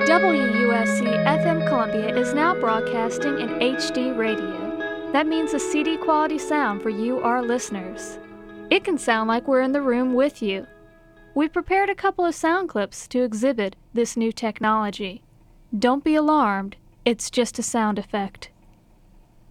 WUSC FM Columbia is now broadcasting in HD radio. That means a CD quality sound for you, our listeners. It can sound like we're in the room with you. We've prepared a couple of sound clips to exhibit this new technology. Don't be alarmed, it's just a sound effect.